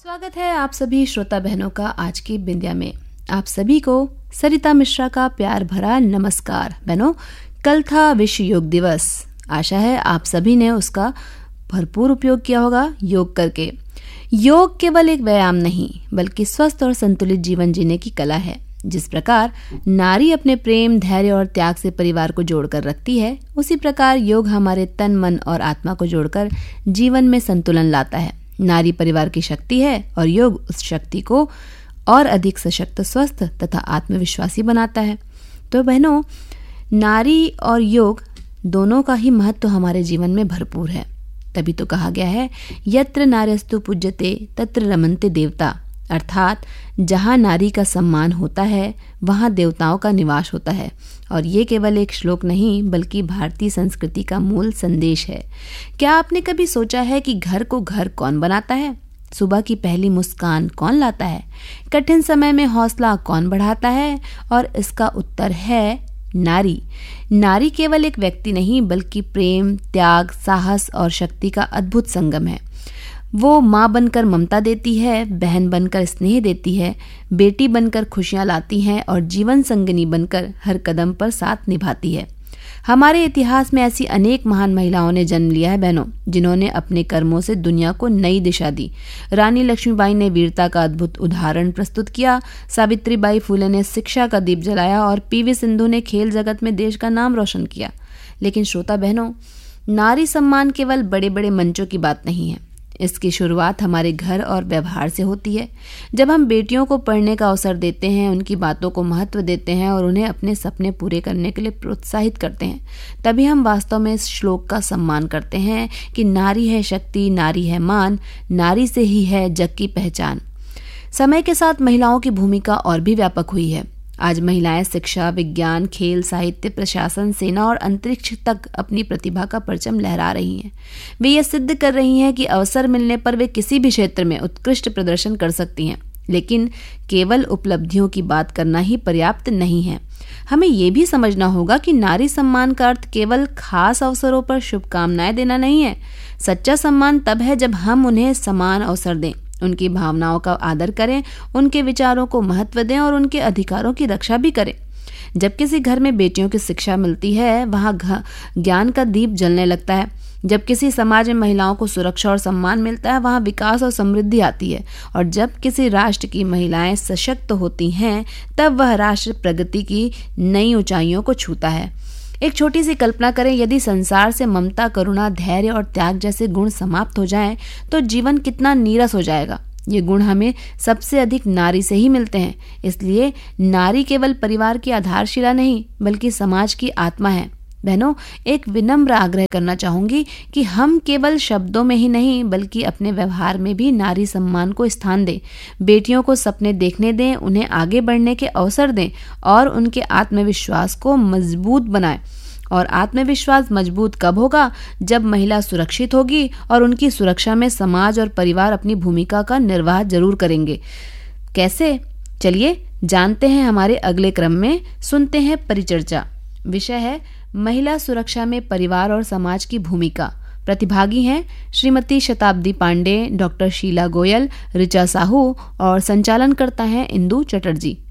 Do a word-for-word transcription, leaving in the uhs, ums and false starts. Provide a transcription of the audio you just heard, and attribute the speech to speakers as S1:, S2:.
S1: स्वागत है आप सभी श्रोता बहनों का आज की बिंदिया में। आप सभी को सरिता मिश्रा का प्यार भरा नमस्कार। बहनों, कल था विश्व योग दिवस। आशा है आप सभी ने उसका भरपूर उपयोग किया होगा योग करके। योग केवल एक व्यायाम नहीं बल्कि स्वस्थ और संतुलित जीवन जीने की कला है। जिस प्रकार नारी अपने प्रेम, धैर्य और त्याग से परिवार को जोड़कर रखती है, उसी प्रकार योग हमारे तन, मन और आत्मा को जोड़कर जीवन में संतुलन लाता है। नारी परिवार की शक्ति है और योग उस शक्ति को और अधिक सशक्त, स्वस्थ तथा आत्मविश्वासी बनाता है। तो बहनों, नारी और योग दोनों का ही महत्व हमारे जीवन में भरपूर है। तभी तो कहा गया है, यत्र नार्यस्तु पूज्यते तत्र रमन्ते देवता, अर्थात जहाँ नारी का सम्मान होता है वहाँ देवताओं का निवास होता है। और ये केवल एक श्लोक नहीं बल्कि भारतीय संस्कृति का मूल संदेश है। क्या आपने कभी सोचा है कि घर को घर कौन बनाता है? सुबह की पहली मुस्कान कौन लाता है? कठिन समय में हौसला कौन बढ़ाता है? और इसका उत्तर है नारी। नारी केवल एक व्यक्ति नहीं बल्कि प्रेम, त्याग, साहस और शक्ति का अद्भुत संगम है। वो माँ बनकर ममता देती है, बहन बनकर स्नेह देती है, बेटी बनकर खुशियाँ लाती है और जीवन संगिनी बनकर हर कदम पर साथ निभाती है। हमारे इतिहास में ऐसी अनेक महान महिलाओं ने जन्म लिया है बहनों, जिन्होंने अपने कर्मों से दुनिया को नई दिशा दी। रानी लक्ष्मीबाई ने वीरता का अद्भुत उदाहरण प्रस्तुत किया, सावित्रीबाई फुले ने शिक्षा का दीप जलाया और पीवी सिंधु ने खेल जगत में देश का नाम रोशन किया। लेकिन श्रोता बहनों, नारी सम्मान केवल बड़े बड़े मंचों की बात नहीं है। इसकी शुरुआत हमारे घर और व्यवहार से होती है। जब हम बेटियों को पढ़ने का अवसर देते हैं, उनकी बातों को महत्व देते हैं और उन्हें अपने सपने पूरे करने के लिए प्रोत्साहित करते हैं, तभी हम वास्तव में इस श्लोक का सम्मान करते हैं कि नारी है शक्ति, नारी है मान, नारी से ही है जग की पहचान। समय के साथ महिलाओं की भूमिका और भी व्यापक हुई है। आज महिलाएं शिक्षा, विज्ञान, खेल, साहित्य, प्रशासन, सेना और अंतरिक्ष तक अपनी प्रतिभा का परचम लहरा रही हैं। वे ये सिद्ध कर रही हैं कि अवसर मिलने पर वे किसी भी क्षेत्र में उत्कृष्ट प्रदर्शन कर सकती हैं। लेकिन केवल उपलब्धियों की बात करना ही पर्याप्त नहीं है। हमें ये भी समझना होगा कि नारी सम्मान का अर्थ केवल खास अवसरों पर शुभकामनाएं देना नहीं है। सच्चा सम्मान तब है जब हम उन्हें समान अवसर दें, उनकी भावनाओं का आदर करें, उनके विचारों को महत्व दें और उनके अधिकारों की रक्षा भी करें। जब किसी घर में बेटियों की शिक्षा मिलती है, वहाँ ज्ञान का दीप जलने लगता है। जब किसी समाज में महिलाओं को सुरक्षा और सम्मान मिलता है, वहाँ विकास और समृद्धि आती है। और जब किसी राष्ट्र की महिलाएं सशक्त होती हैं, तब वह राष्ट्र प्रगति की नई ऊंचाइयों को छूता है। एक छोटी सी कल्पना करें, यदि संसार से ममता, करुणा, धैर्य और त्याग जैसे गुण समाप्त हो जाएं, तो जीवन कितना नीरस हो जाएगा। ये गुण हमें सबसे अधिक नारी से ही मिलते हैं। इसलिए नारी केवल परिवार की आधारशिला नहीं बल्कि समाज की आत्मा है। बहनों, एक विनम्र आग्रह करना चाहूंगी कि हम केवल शब्दों में ही नहीं बल्कि अपने व्यवहार में भी नारी सम्मान को स्थान दें। बेटियों को सपने देखने दें, उन्हें आगे बढ़ने के अवसर दें और उनके आत्मविश्वास को मजबूत बनाएं। और आत्मविश्वास मजबूत कब होगा? जब महिला सुरक्षित होगी, और उनकी सुरक्षा में समाज और परिवार अपनी भूमिका का निर्वाह जरूर करेंगे। कैसे? चलिए जानते हैं हमारे अगले क्रम में। सुनते हैं परिचर्चा। विषय है महिला सुरक्षा में परिवार और समाज की भूमिका। प्रतिभागी हैं श्रीमती शताब्दी पांडे, डॉक्टर शीला गोयल, ऋचा साहू और संचालन करता है इंदु चटर्जी।